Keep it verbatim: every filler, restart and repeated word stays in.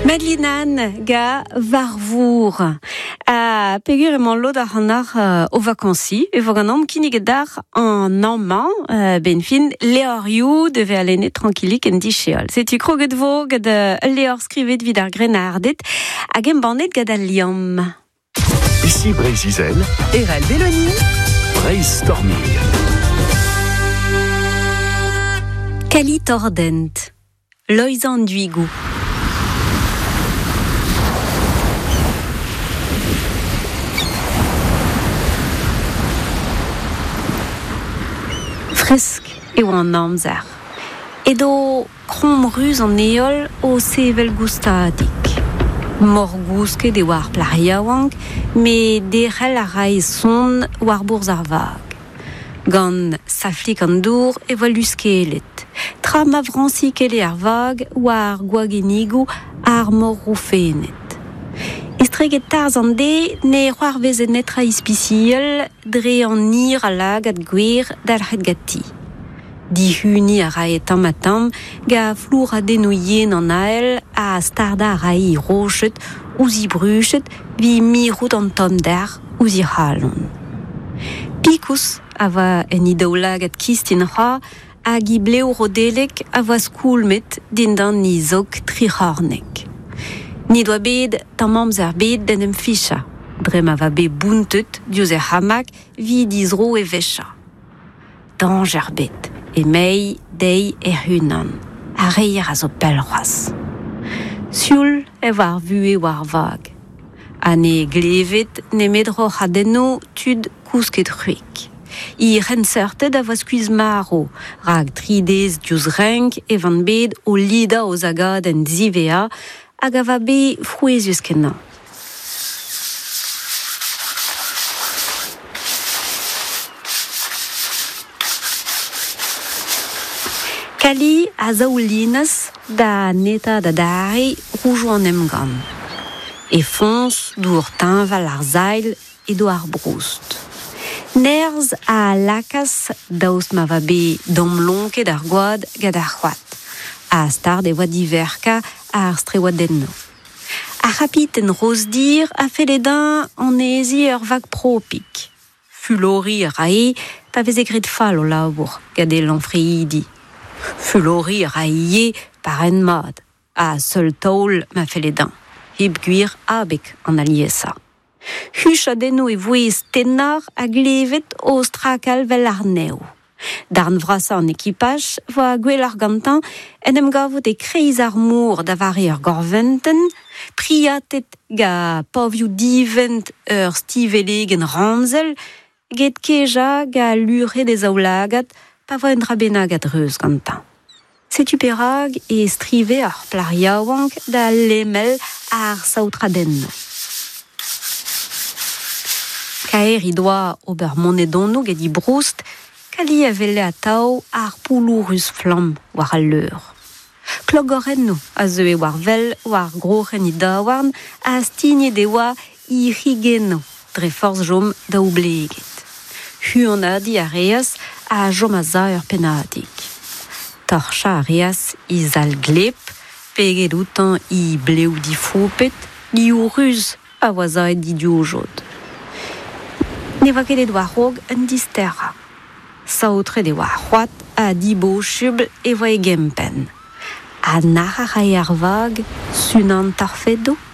Madelinan ga varvour. A pegur emañ lot ar hannar uh, o vakansi, e vog an am kinnig dar an amman, uh, ben fin, leorioù de ve alene tranquillik en dicheol. Setu kroget vo gad uh, leor skrivet vid ar gren a ardet, hag em bannet gad al liam. Ici Brézizel, Erel Belloni, Brainstorming. Kali tordent, loizan duigou. Fresk eo an amzer. Edo krom ruz an eol o sevel goustadik. Mor gousket e war plariaouank, me derel a rai son war bourz ar vag. Gant saflik an dour e vo luskelet. Tra ma vransik ele ar vag war gwagenigou ar mor roufenet. Estreget tarz an de ne c'hoar vezenet ra ispiciel dre an ir a lag ad gwer dalc'het gati. Di huni a rae tam a tam ga flour a denouien an ael a starda a rae rochet ouzi bruchet vi mirout an tom der ouzi halon. Pikous a va en idaolag ad kistin ra hag i bleo rodelek a va skoulmet din dan ni zog tri c'harnek. Ni doa bet tam amzer bet den em ficha. Dre ma va bet bountet diouz e hamak vi dizro e vecha. Danger bet. E mei dei e hunan. A reir a zo pel c'hoaz. Sioul e war vue war vag. Ha ne glevet ne medro c'hadenno tud kousket c'huik. I renseurted a voa skuiz maro, rag tridez diouz renk e van bet o lida o zagad en zivea hag a va be frouezus kenan. Kali a zaoulinas da neta da dare roujou an emgam. E fons dour tinval ar zail e do ar broust. Nerz a lakas daoust ma va be domlonket ar gwad gad ar c'hoat. A star de oa diverka ar strewadenno. A rapit en rosdir a feledin an ezi ur vag propik. Fulori a rae pa vez egret fall o laour gade l'anfreidi. Fulori a rae par en mad. A seul taol ma feledin. Hib gwir abek an aliesa. Huch a denno e voe stennar a glevet o strakal vel ar neo. Darn vrasa an ekipaj, voa gwell ar gantan, en em gavout e kreiz ar mour da vare ur gorventen, priatet ga povioù divent ur stiveleg en ramzel, get keja ga lure des aoulagat, pa voa en drabenag adreuz gantan. Setu perag e strive ar plariaouank da lemel ar saoutradenno. Kaer i doa ober monedonno get i broust, Kali a vele a tao ar poulourus flam war al leur. Klogorenno a zeue war vel war grochen i daouarn a stigne de oa i rigenno dre forz jom da oubleget. Huonadi a reas a jom a za ur penadik. Torcha a reas i zal glep, peget outan i bleu di fopet, li ouruz a oa zaet di diojod. Ne va ket e doa rog un distera. Saotre de oa c'hoat a dibo chubl e voa e gempen. A nar a rae ar vag sunan tarfedo.